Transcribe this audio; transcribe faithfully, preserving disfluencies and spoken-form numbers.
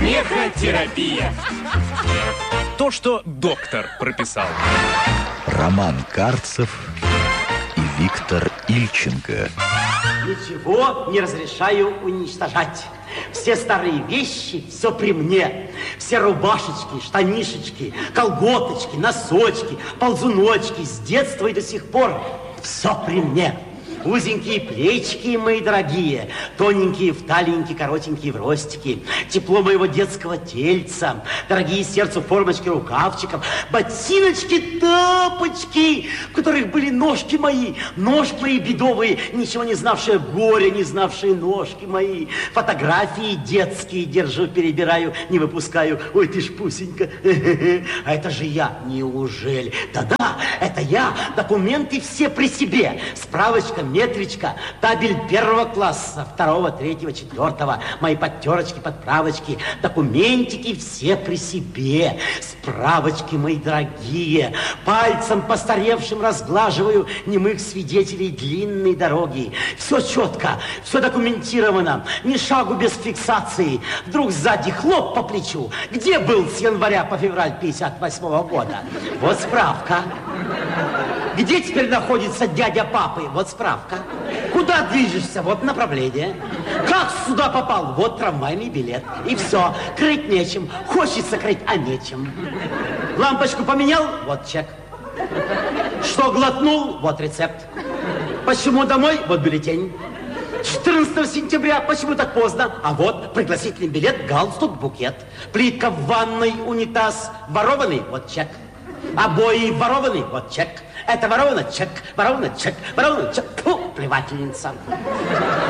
Смехотерапия. То, что доктор прописал. Роман Карцев и Виктор Ильченко. Ничего не разрешаю уничтожать. Все старые вещи, все при мне. Все рубашечки, штанишечки, колготочки, носочки, ползуночки с детства и до сих пор. Все при мне. Узенькие плечики, мои дорогие, тоненькие в талинки, коротенькие в ростики, тепло моего детского тельца, дорогие сердцу формочки рукавчиков, ботиночки, тапочки, в которых были ножки мои, ножки мои бедовые, ничего не знавшие горя, не знавшие ножки мои, фотографии детские держу, перебираю, не выпускаю. Ой, ты ж пусенька, а это же я, неужели? Да-да, это я, документы все при себе, справочка, метричка, табель первого класса, второго, третьего, четвертого, мои подтерочки, подправочки, документики все при себе, справочки мои дорогие, пальцем постаревшим разглаживаю немых свидетелей длинной дороги. Все четко, все документировано, ни шагу без фиксации. Вдруг сзади хлоп по плечу. Где был с января по февраль пятьдесят восьмого года? Вот справка. Где теперь находится дядя папы? Вот справка. Куда движешься? Вот направление. Как сюда попал? Вот трамвайный билет. И все. Крыть нечем. Хочется крыть, а нечем. Лампочку поменял? Вот чек. Что глотнул? Вот рецепт. Почему домой? Вот бюллетень. четырнадцатого сентября. Почему так поздно? А вот пригласительный билет, галстук, букет. Плитка в ванной, унитаз. Ворованный? Вот чек. Обои ворованный? Вот чек. Это воровано? Чек. Воровано? Чек. Воровано? Чек. Фу, плевательница.